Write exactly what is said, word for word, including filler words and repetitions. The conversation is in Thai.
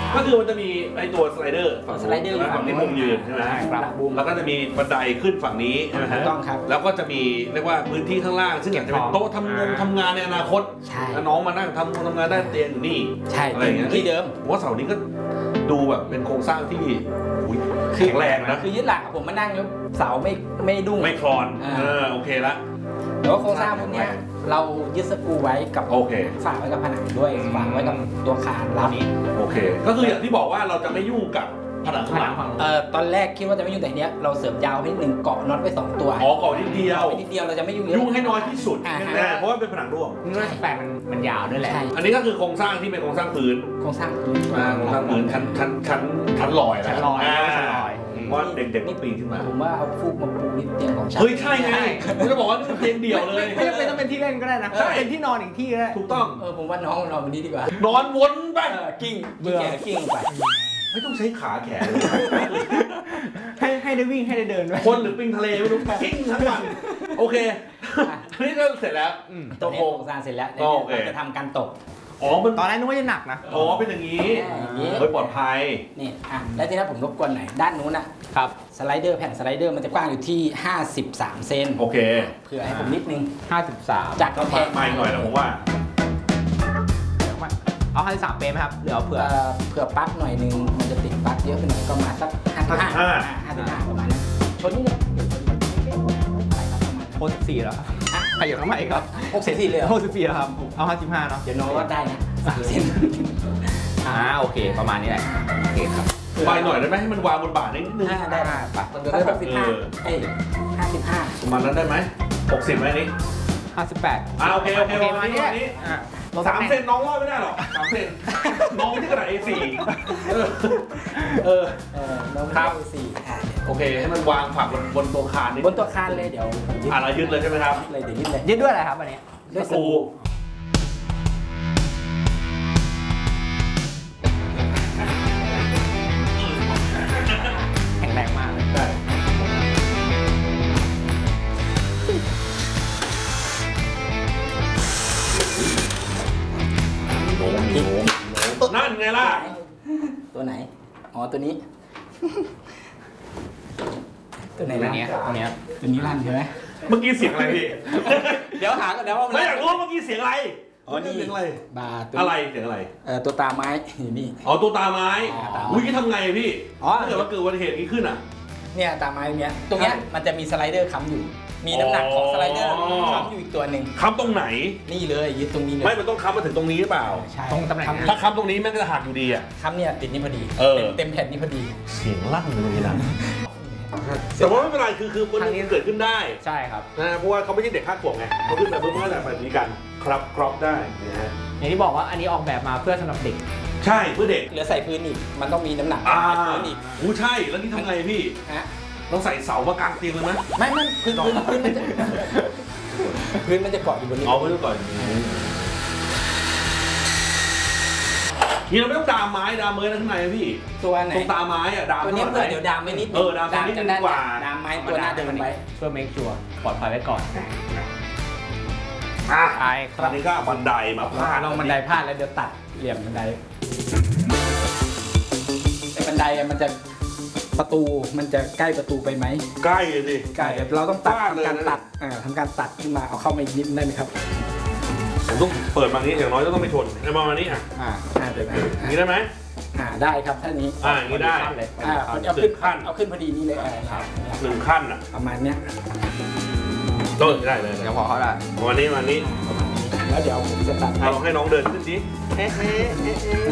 ก็คือมันจะมีไอตัวสไลเดอร์ฝั่งสไลเดอร์ฝั่งที่มุมยืนใช่ไหมครับแล้วก็จะมีบันไดขึ้นฝั่งนี้ใช่ไหมฮะต้องครับแล้วก็จะมีเรียกว่าพื้นที่ข้างล่างซึ่งอาจจะเป็นโต๊ะทำงานทำงานในอนาคตแล้วน้องมานั่งทำทำงานได้เตียงอยู่นี่อะไรอย่างเงี้ยที่เดิมผมว่าเสานี้ก็ดูแบบเป็นโครงสร้างที่แข็งแรงนะคือยึดหลักผมมานั่งแล้วเสาไม่ไม่ดุ้งไม่คลอนเออโอเคละแต่ว่าโครงสร้างพวกนี้เรายึดสกรูไว้กับโอเคฝากไว้กับผนังด้วยฝากไว้กับตัวคานรับนี้โอเคก็คืออย่างที่บอกว่าเราจะไม่ยุ่งกับผนังข้างหลังเอ่อตอนแรกคิดว่าจะไม่ยุ่งแต่เนี้ยเราเสริมยาวให้หนึ่งเกาะน็อตไว้สองตัวอ๋อเกาะนิดเดียวนิดเดียวเราจะไม่ยุ่งยุ่งให้น้อยที่สุดแน่เพราะว่าเป็นผนังร่วงเงื่อนแปลมันมันยาวด้วยแหละอันนี้ก็คือโครงสร้างที่เป็นโครงสร้างพื้นโครงสร้างพื้นโครงสร้างพื้นชั้นชั้นชั้นชั้นลอยชั้นลอยชั้นลอยว่าเด็กๆนี่ปีนขึ้นมาผมว่าเอาฟูกมาปูนิดเตียงของฉันเฮ้ยใช่ไงผมจะบอกว่านี่เป็นเตียงเดี่ยวเลยไม่จำเป็นต้องเป็นที่เล่นก็ได้นะเป็นที่นอนอีกที่ก็ได้ถูกต้องเออผมว่าน้องนอนวันนี้ดีกว่านอนวนไปกิ้งเบื่อกิ้งไปไม่ต้องใช้ขาแขนเลยให้ให้ได้วิ่งให้ได้เดินคนหรือปิงทะเลไม่รู้กิ้งทั้งวันโอเคอันนี้ก็เสร็จแล้วตัวโครงสร้างเสร็จแล้วเราจะทำการตกอ๋อตอนแรกนึกว่าจะหนักนะอ๋อเป็นอย่างนี้เฮ้ยปลอดภัยนี่อ่ะแล้วทีนี้ผมรบกวนไหนด้านนู้นอ่ะครับสไลเดอร์แผ่นสไลเดอร์มันจะกว้างอยู่ที่ห้าสิบสามเซนโอเคเผื่อให้ผมนิดนึงห้าสิบสามจากกำแพงใหม่หน่อยนะผมว่าเอาห้าสิบสามเปไหมครับหรือเอาเผื่อเผื่อปลั๊กหน่อยนึงมันจะติดปลั๊กเยอะไปหน่อยก็มาสักห้าสิบห้าห้าสิบห้าประมาณนั้นชนนี่เลยหกสิบสี่แล้วขยับเข้ามาอีกครับหกสิบสี่เลยหกสิบสี่แล้วครับเอาห้าสิบห้าเนาะเดี๋ยวน้องก็ได้นะสามเซนอ่าโอเคประมาณนี้แหละโอเคครับไปหน่อยได้ไหมให้มันวางบนบ่านิดนึงได้ได้ปะมันจะได้แบบเออเอ้ห้าสิบห้าประมาณนั้นได้ไหมหกสิบไหมนี้ห้าสิบแปดอ่าโอเคโอเคประมาณนี้สามเซนน้องรอดไม่ได้หรอกสามเซนน้องที่กระดาษ เอ สี่ เออเออน้องครับ เอ สี่โอเคให้มันวางฝักบนบนตัวคานนี่บนตัวคานเลยเดี๋ยวอ่าเรายึดเลยใช่ไหมครับเลยเดี๋ยวยึดเลยยึดด้วยอะไรครับอันนี้ด้วยสกรูแข็งแรงมากเลยได้นั่นไงล่ะตัวไหนอ๋อตัวนี้ตัวไหนตัวนี้ตัวนี้ตัวนี้ลั่นใช่ไหมเมื่อกี้เสียงอะไรพี่เดี๋ยวหากันแล้วว่าไม่อยากรู้เมื่อกี้เสียงอะไรอ๋อนี่เสียงอะไรบาอะไรเสียงอะไรเออตัวตาไม้นี่อ๋อตัวตาไม้อุ้ยทำไงพี่อ๋อถ้าเกิดว่าเกิดอุบัติเหตุนี้ขึ้นอ่ะเนี่ยตาไม้เนี้ยตรงเนี้ยมันจะมีสไลเดอร์ค้ำอยู่มีน้ำหนักของสไลเดอร์ค้ำอยู่อีกตัวหนึ่งค้ำตรงไหนนี่เลยยึดตรงนี้เลยไม่มันต้องค้ำมาถึงตรงนี้หรือเปล่าใช่ตรงตำแหน่งถ้าค้ำตรงนี้แม่งก็จะหักอยู่ดีอ่ะค้ำเนี่ยติดนี่พอดีเต็มแผ่นนี่พอดีเสียงลั่นเลยนะแต่ว่าไม่เป็นไรคือคือคนนี้เกิดขึ้นได้ใช่ครับนะเพราะว่าเขาไม่ใช่เด็กข้าขวบไงเขาขึ้นแบบเพื่อนแบบนี้กันครับครอบได้นะฮะอย่างที่บอกว่าอันนี้ออกแบบมาเพื่อสำหรับเด็กใช่เพื่อเด็กเหลือใส่พื้นอีกมันต้องมีน้ำหนักพื้นอีกอู้ใช่แล้วนี่ทำไงพี่ฮะต้องใส่เสามากางเตียงเลยไหมไม่ไม่พื้นพื้นพื้นมันจะพื้นมันจะเกาะอยู่บนนี้อ๋อพื้นเกาะอยู่นี่เราไม่ต้องดามไม้ดามเมย์ข้างในพี่ตัวไหนตรงตาไม้อะดามตัวนี้เดี๋ยวดามไม่นิดเออดามนิดนึงกว่าดามไม้ตัวหน้าเดินไปเพื่อ make sure ปลอดภัยไว้ก่อนอ่ะตอนนี้ก็บันไดมาพลาดลงบันไดพลาดแล้วเดี๋ยวตัดเหลี่ยมบันไดไอ้บันไดมันจะประตูมันจะใกล้ประตูไปไหมใกล้เลยสิใกล้เราต้องตัดทำการตัดอ่าทำการตัดขึ้นมาเอาเข้ามาอีกนิดได้ไหมครับผมต้องเปิดบางนี้อย่างน้อยต้องไม่ชนไอ้ประมาณนี้อ่ะอ่าได้ไหมนี้ได้ไหมอ่าได้ครับท่านี้อ่าอย่างนี้ได้อ่าเอาขึ้นขั้นเอาขึ้นพอดีนี่เลยครับหนึ่งขั้นอ่ะประมาณเนี้ยต้นได้เลยเดี๋ยวพอเขาได้วันนี้วันนี้แล้วเดี๋ยวผมจะตัดลองให้น้องเดินขึ้นสิ